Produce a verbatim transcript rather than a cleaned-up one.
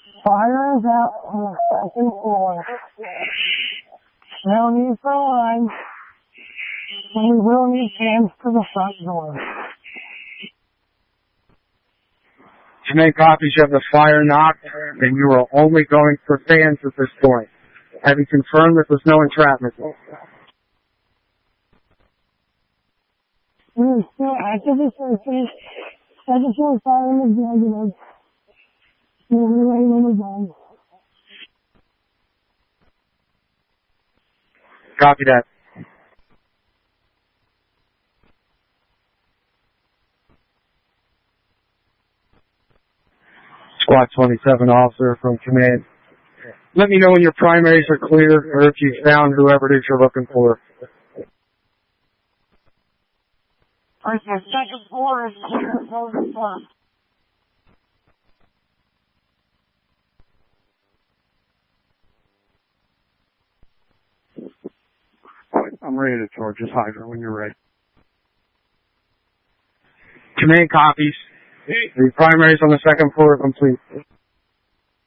Fire is out on the second floor. No need for line. And we will need fans to the front door. To make copies of the fire knocked, and you are only going for fans at this point. Have you confirmed that there's no entrapment? We are still actively searching. Second floor fire in the negative. We're relaying on the zone. Copy that. Squad twenty-seven officer from command. Let me know when your primaries are clear or if you found whoever it is you're looking for. Alright, the second floor is clear for the front. I'm ready to charge this hydrant when you're ready. Command copies. The primaries on the second floor are complete.